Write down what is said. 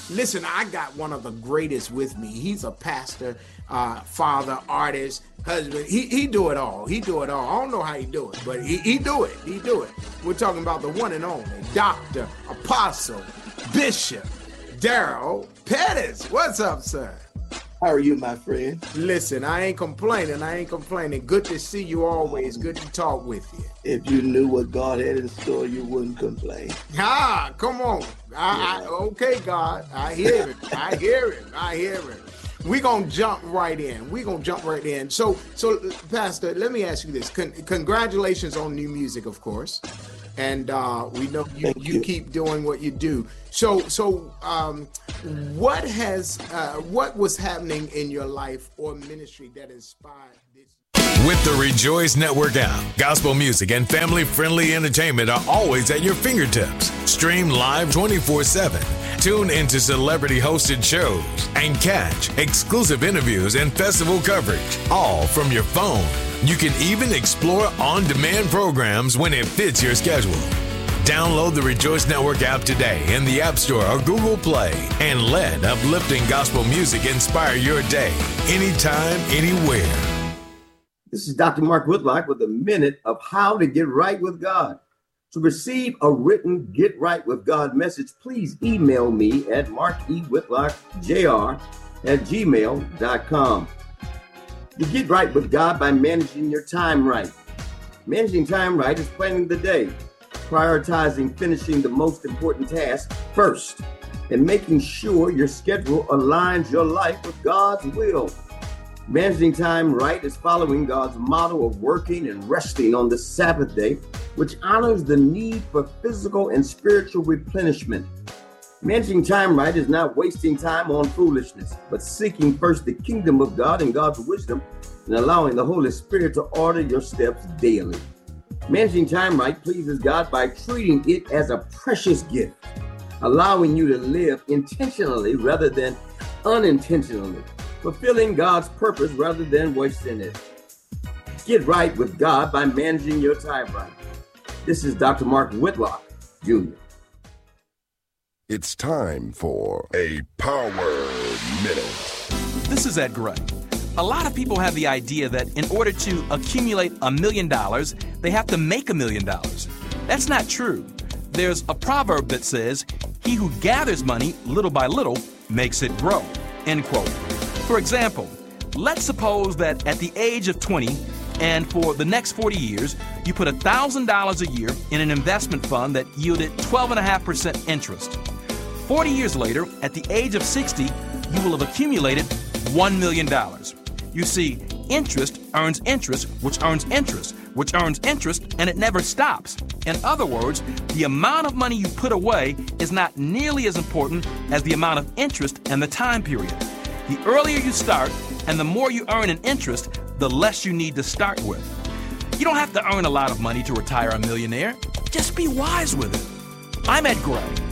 Listen, I got one of the greatest with me. He's a pastor, father, artist, husband. He do it all. He do it all. I don't know how he do it, but he do it. He do it. We're talking about the one and only Dr. Apostle Bishop Darrell Pettis. What's up, sir? How are you, my friend? Listen, I ain't complaining. Good to see you always. Good to talk with you. If you knew what God had in store, you wouldn't complain. Come on. Okay, God. I hear it. We're going to jump right in. So, Pastor, let me ask you this. Congratulations on new music, of course. And we know you keep doing what you do. So what was happening in your life or ministry that inspired this? With the Rejoice Network app, gospel music and family-friendly entertainment are always at your fingertips. Stream live 24/7. Tune into celebrity-hosted shows and catch exclusive interviews and festival coverage, all from your phone. You can even explore on-demand programs when it fits your schedule. Download the Rejoice Network app today in the App Store or Google Play and let uplifting gospel music inspire your day, anytime, anywhere. This is Dr. Mark Whitlock with a minute of how to get right with God. To receive a written Get Right with God message, please email me at markwhitlockjr@gmail.com. You get right with God by managing your time right. Managing time right is planning the day, prioritizing finishing the most important task first, and making sure your schedule aligns your life with God's will. Managing time right is following God's model of working and resting on the Sabbath day, which honors the need for physical and spiritual replenishment. Managing time right is not wasting time on foolishness, but seeking first the kingdom of God and God's wisdom and allowing the Holy Spirit to order your steps daily. Managing time right pleases God by treating it as a precious gift, allowing you to live intentionally rather than unintentionally, fulfilling God's purpose rather than wasting it. Get right with God by managing your time right. This is Dr. Mark Whitlock, Jr. It's time for a Power Minute. This is Ed Gray. A lot of people have the idea that in order to accumulate $1 million, they have to make $1 million. That's not true. There's a proverb that says, "He who gathers money little by little makes it grow." End quote. For example, let's suppose that at the age of 20 and for the next 40 years, you put $1,000 a year in an investment fund that yielded 12.5% interest. 40 years later, at the age of 60, you will have accumulated $1 million. You see, interest earns interest, which earns interest, which earns interest, and it never stops. In other words, the amount of money you put away is not nearly as important as the amount of interest and the time period. The earlier you start and the more you earn in interest, the less you need to start with. You don't have to earn a lot of money to retire a millionaire. Just be wise with it. I'm Ed Gray.